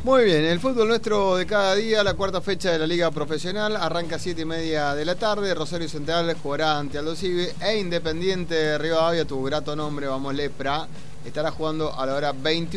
Muy bien, el fútbol nuestro de cada día, la cuarta fecha de la Liga Profesional, arranca 7:30 de la tarde, Rosario Central jugará ante Aldo Civi e Independiente Rivadavia, tu grato nombre, vamos Lepra, estará jugando a la hora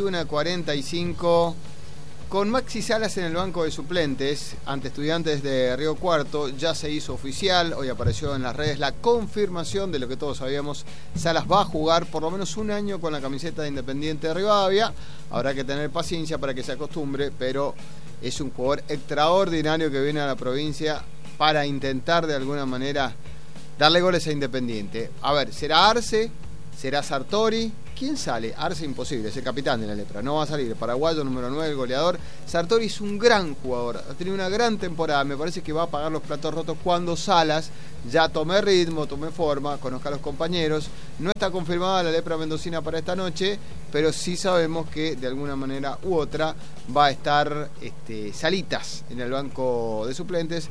21:45 con Maxi Salas en el banco de suplentes ante Estudiantes de Río Cuarto. Ya se hizo oficial, hoy apareció en las redes la confirmación de lo que todos sabíamos. Salas va a jugar por lo menos un año con la camiseta de Independiente de Rivadavia. Habrá que tener paciencia para que se acostumbre, pero es un jugador extraordinario que viene a la provincia para intentar de alguna manera darle goles a Independiente. A ver, ¿será Arce? ¿Será Sartori? ¿Quién sale? Arce imposible, es el capitán de la Lepra. No va a salir el paraguayo número 9, el goleador. Sartori es un gran jugador, ha tenido una gran temporada. Me parece que va a pagar los platos rotos cuando Salas ya tome ritmo, tome forma, conozca a los compañeros. No está confirmada la Lepra mendocina para esta noche, pero sí sabemos que de alguna manera u otra va a estar Salitas en el banco de suplentes.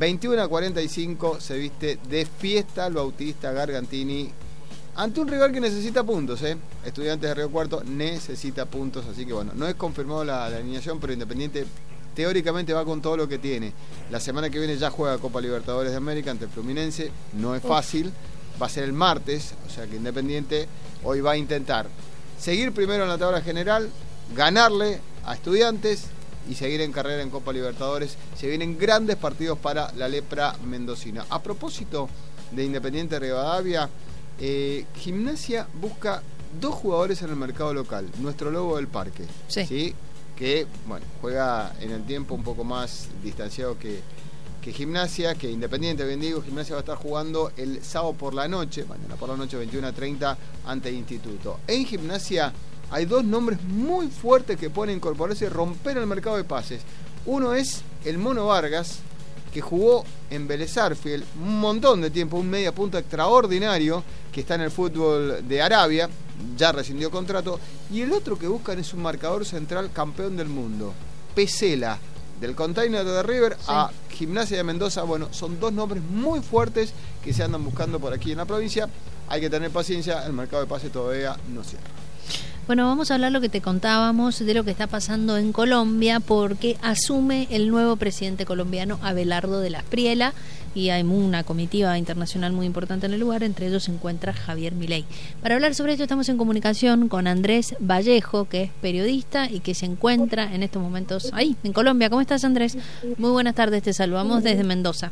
21:45 se viste de fiesta el bautista Gargantini ante un rival que necesita puntos, Estudiantes de Río Cuarto necesita puntos, así que bueno, no es confirmado la alineación, pero Independiente teóricamente va con todo lo que tiene. La semana que viene ya juega Copa Libertadores de América ante el Fluminense, no es fácil, va a ser el martes, o sea que Independiente hoy va a intentar seguir primero en la tabla general, ganarle a Estudiantes y seguir en carrera en Copa Libertadores. Se vienen grandes partidos para la Lepra mendocina. A propósito de Independiente Rivadavia, Gimnasia busca 2 jugadores en el mercado local. Nuestro Lobo del Parque, ¿sí? Que bueno, juega en el tiempo un poco más distanciado que Gimnasia, que Independiente, bien digo. Gimnasia va a estar jugando el sábado por la noche, mañana por la noche 21:30 ante Instituto. En Gimnasia hay 2 nombres muy fuertes que pueden incorporarse y romper el mercado de pases. Uno es el Mono Vargas, que jugó en Vélez Sarsfield un montón de tiempo, un media punta extraordinario que está en el fútbol de Arabia, ya rescindió contrato. Y el otro que buscan es un marcador central campeón del mundo, Pesela, del Container de River a Gimnasia de Mendoza. Bueno, son 2 nombres muy fuertes que se andan buscando por aquí en la provincia. Hay que tener paciencia, el mercado de pases todavía no cierra. Bueno, vamos a hablar lo que te contábamos de lo que está pasando en Colombia, porque asume el nuevo presidente colombiano Abelardo de la Espriella y hay una comitiva internacional muy importante en el lugar, entre ellos se encuentra Javier Milei. Para hablar sobre esto estamos en comunicación con Andrés Vallejo, que es periodista y que se encuentra en estos momentos ahí, en Colombia. ¿Cómo estás, Andrés? Muy buenas tardes, te saludamos desde Mendoza.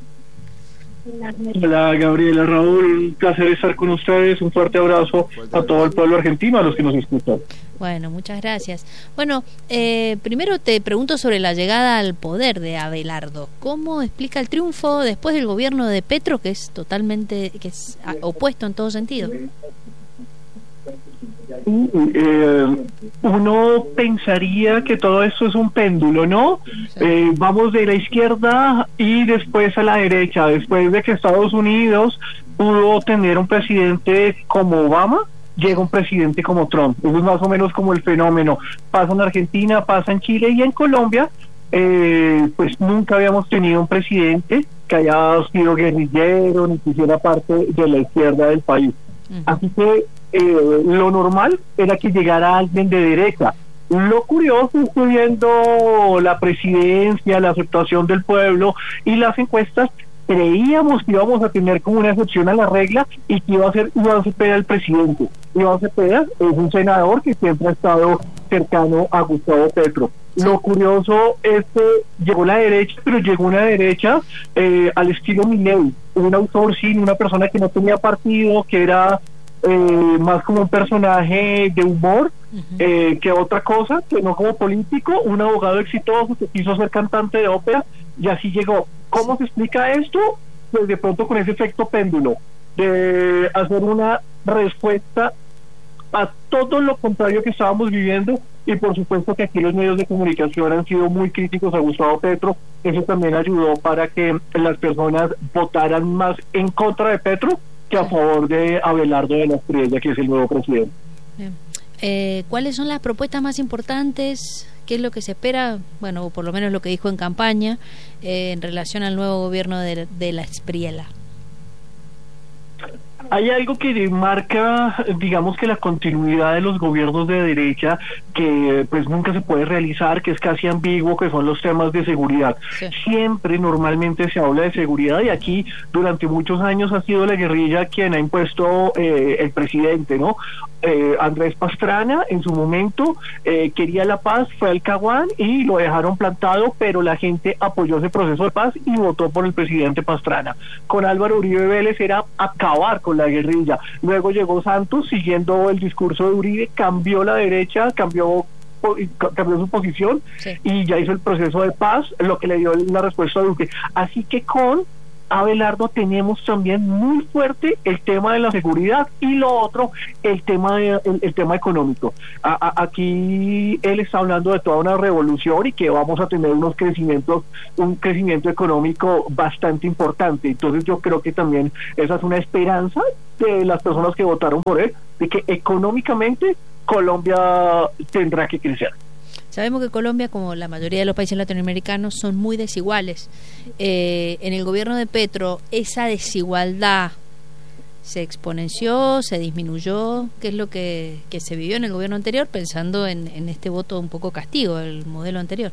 Hola Gabriela, Raúl, un placer estar con ustedes, un fuerte abrazo a todo el pueblo argentino, a los que nos escuchan. Bueno, muchas gracias. Bueno, primero te pregunto sobre la llegada al poder de Abelardo. ¿Cómo explica el triunfo después del gobierno de Petro, que es totalmente opuesto en todo sentido? Uno pensaría que todo esto es un péndulo, ¿no? Sí. Vamos de la izquierda y después a la derecha. Después de que Estados Unidos pudo tener un presidente como Obama, llega un presidente como Trump. Eso es más o menos como el fenómeno. Pasa en Argentina, pasa en Chile y en Colombia, pues nunca habíamos tenido un presidente que haya sido guerrillero ni que hiciera parte de la izquierda del país. Así que lo normal era que llegara alguien de derecha. Lo curioso es que viendo la presidencia, la aceptación del pueblo y las encuestas, creíamos que íbamos a tener como una excepción a la regla y que Iván Cepeda el presidente. Iván Cepeda es un senador que siempre ha estado cercano a Gustavo Petro. Lo curioso es que llegó la derecha, pero llegó una derecha al estilo Milei, un autor sin una persona que no tenía partido, que era más como un personaje de humor que otra cosa, que no como político, un abogado exitoso que quiso ser cantante de ópera y así llegó. ¿Cómo se explica esto? Pues de pronto con ese efecto péndulo, de hacer una respuesta a todo lo contrario que estábamos viviendo. Y por supuesto que aquí los medios de comunicación han sido muy críticos a Gustavo Petro. Eso también ayudó para que las personas votaran más en contra de Petro que a favor de Abelardo de la Espriella, que es el nuevo presidente. ¿Cuáles son las propuestas más importantes? ¿Qué es lo que se espera? Bueno, por lo menos lo que dijo en campaña en relación al nuevo gobierno de la Espriella. Hay algo que marca, digamos que la continuidad de los gobiernos de derecha, que pues nunca se puede realizar, que es casi ambiguo, que son los temas de seguridad. Sí. Siempre, normalmente se habla de seguridad, y aquí durante muchos años ha sido la guerrilla quien ha impuesto el presidente, ¿no? Andrés Pastrana en su momento quería la paz, fue al Caguán y lo dejaron plantado, pero la gente apoyó ese proceso de paz y votó por el presidente Pastrana. Con Álvaro Uribe Vélez era acabar con la guerrilla. Luego llegó Santos, siguiendo el discurso de Uribe, cambió la derecha, cambió su posición, sí, y ya hizo el proceso de paz, lo que le dio la respuesta a Duque. Así que con Abelardo tenemos también muy fuerte el tema de la seguridad, y lo otro, el tema económico. Aquí él está hablando de toda una revolución y que vamos a tener un crecimiento económico bastante importante. Entonces yo creo que también esa es una esperanza de las personas que votaron por él, de que económicamente Colombia tendrá que crecer. Sabemos que Colombia, como la mayoría de los países latinoamericanos, son muy desiguales. En el gobierno de Petro, esa desigualdad se exponenció, se disminuyó. ¿Qué es lo que se vivió en el gobierno anterior, pensando en este voto un poco castigo, el modelo anterior?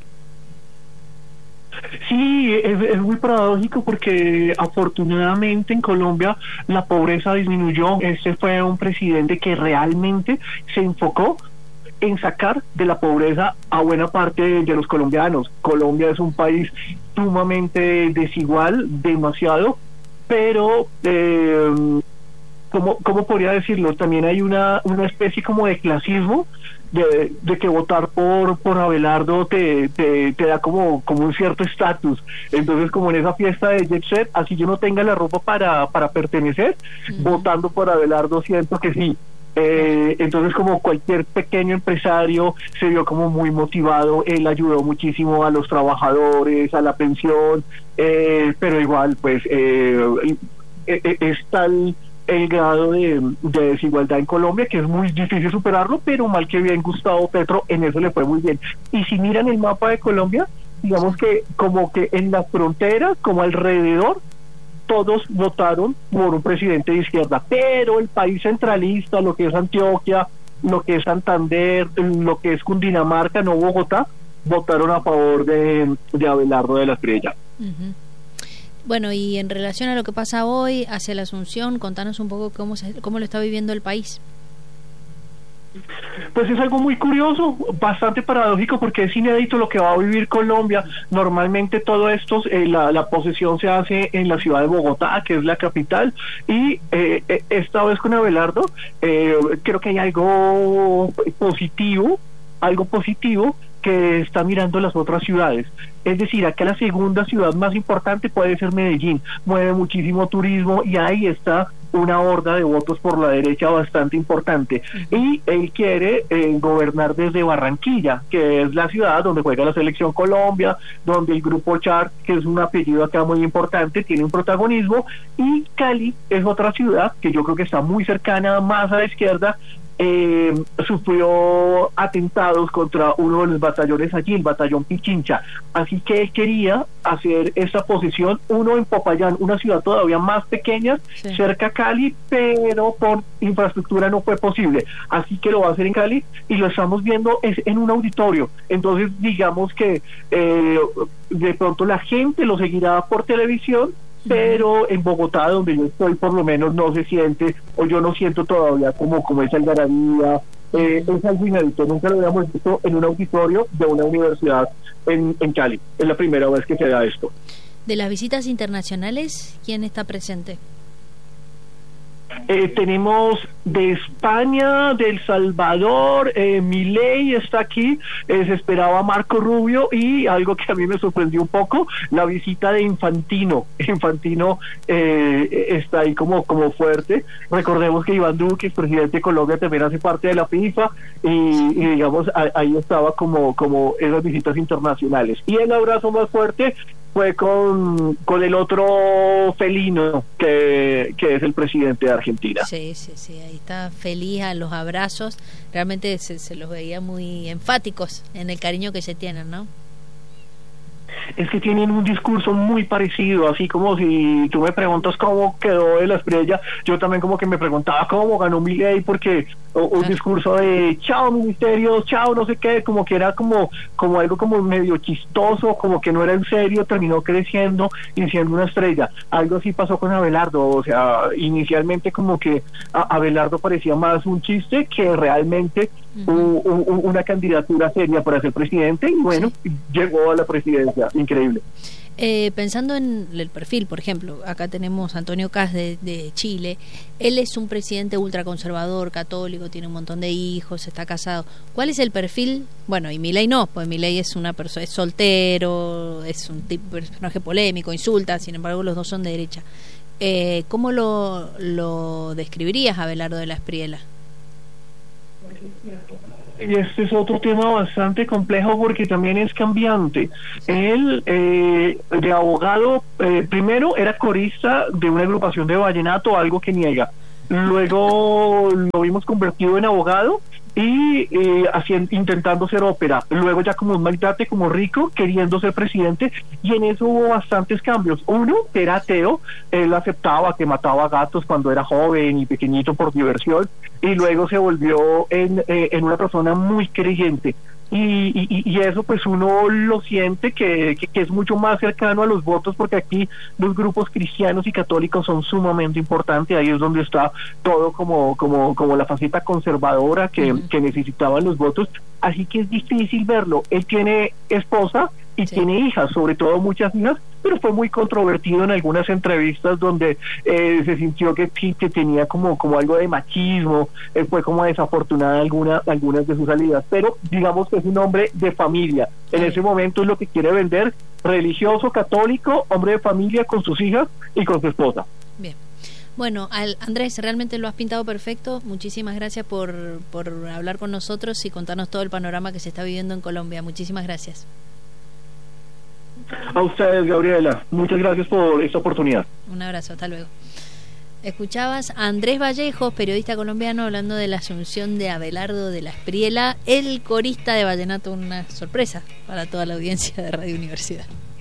Sí, es muy paradójico porque afortunadamente en Colombia la pobreza disminuyó. Este fue un presidente que realmente se enfocó en sacar de la pobreza a buena parte de los colombianos. Colombia es un país sumamente desigual, demasiado, pero ¿cómo podría decirlo? También hay una especie como de clasismo, de que votar por Abelardo te da como un cierto estatus. Entonces, como en esa fiesta de Jet Set, así yo no tenga la ropa para pertenecer, votando por Abelardo siento que sí. Entonces, como cualquier pequeño empresario, se vio como muy motivado. Él ayudó muchísimo a los trabajadores, a la pensión, pero igual pues es tal el grado de desigualdad en Colombia que es muy difícil superarlo, pero mal que bien Gustavo Petro en eso le fue muy bien. Y si miran el mapa de Colombia, digamos que como que en las fronteras, como alrededor, todos votaron por un presidente de izquierda, pero el país centralista, lo que es Antioquia, lo que es Santander, lo que es Cundinamarca, no Bogotá, votaron a favor de Abelardo de la Espriella. Uh-huh. Bueno, y en relación a lo que pasa hoy hacia la Asunción, contanos un poco cómo lo está viviendo el país. Pues es algo muy curioso, bastante paradójico, porque es inédito lo que va a vivir Colombia. Normalmente todo esto, la posesión se hace en la ciudad de Bogotá, que es la capital, y esta vez con Abelardo creo que hay algo positivo que está mirando las otras ciudades. Es decir, acá la segunda ciudad más importante puede ser Medellín, mueve muchísimo turismo y ahí está una horda de votos por la derecha bastante importante. Y él quiere gobernar desde Barranquilla, que es la ciudad donde juega la Selección Colombia, donde el Grupo Char, que es un apellido acá muy importante, tiene un protagonismo, y Cali es otra ciudad que yo creo que está muy cercana, más a la izquierda. Sufrió atentados contra uno de los batallones allí, el batallón Pichincha, así que él quería hacer esa posesión, uno en Popayán, una ciudad todavía más pequeña, sí, cerca a Cali, pero por infraestructura no fue posible, así que lo va a hacer en Cali, y lo estamos viendo es en un auditorio. Entonces digamos que de pronto la gente lo seguirá por televisión, pero en Bogotá, donde yo estoy, por lo menos no se siente, o yo no siento todavía como esa algarabía. Es algo inédito, nunca lo habíamos visto en un auditorio de una universidad en Cali. Es la primera vez que se da esto. De las visitas internacionales, ¿quién está presente? Tenemos de España, de El Salvador, Milei está aquí, se esperaba Marco Rubio, y algo que a mí me sorprendió un poco, la visita de Infantino está ahí como fuerte. Recordemos que Iván Duque, presidente de Colombia, también hace parte de la FIFA, y digamos ahí estaba como esas visitas internacionales. Y el abrazo más fuerte fue con el otro felino que es el presidente de Argentina. Sí, ahí está feliz a los abrazos, realmente se los veía muy enfáticos en el cariño que se tienen, ¿no? es que tienen un discurso muy parecido, así como si tú me preguntas cómo quedó de la estrella, yo también como que me preguntaba cómo ganó Milei, porque un discurso de chao ministerios, chao no sé qué, como que era como algo como medio chistoso, como que no era en serio, terminó creciendo y siendo una estrella. Algo así pasó con Abelardo, o sea, inicialmente como que Abelardo parecía más un chiste que realmente una candidatura seria para ser presidente, y bueno, llegó a la presidencia, increíble. Pensando en el perfil, por ejemplo, acá tenemos a Antonio Kast de Chile. Él es un presidente ultraconservador, católico, tiene un montón de hijos, está casado. ¿Cuál es el perfil? Bueno, y Milei no, pues Milei es una persona, es soltero, es un personaje polémico, insulta, sin embargo los dos son de derecha. ¿Cómo lo describirías, Abelardo de la Espriella? Este es otro tema bastante complejo porque también es cambiante. Él, de abogado, primero era corista de una agrupación de vallenato, algo que niega. Luego lo vimos convertido en abogado y intentando ser ópera. Luego ya como un magnate, como rico, queriendo ser presidente, y en eso hubo bastantes cambios. Uno, que era ateo, él aceptaba que mataba gatos cuando era joven y pequeñito por diversión, y luego se volvió en una persona muy creyente. Y eso pues uno lo siente que es mucho más cercano a los votos, porque aquí los grupos cristianos y católicos son sumamente importantes. Ahí es donde está todo como la faceta conservadora que necesitaban los votos, así que es difícil verlo. Él tiene esposa y tiene hijas, sobre todo muchas hijas, pero fue muy controvertido en algunas entrevistas donde se sintió que tenía como algo de machismo, fue como desafortunada algunas de sus salidas, pero digamos que es un hombre de familia. En ese momento es lo que quiere vender: religioso, católico, hombre de familia con sus hijas y con su esposa. Bien. Bueno, Andrés, realmente lo has pintado perfecto. Muchísimas gracias por hablar con nosotros y contarnos todo el panorama que se está viviendo en Colombia. Muchísimas gracias. A ustedes, Gabriela, muchas gracias por esta oportunidad. Un abrazo, hasta luego. Escuchabas a Andrés Vallejos, periodista colombiano, hablando de la asunción de Abelardo de la Espriella, el corista de vallenato. Una sorpresa para toda la audiencia de Radio Universidad.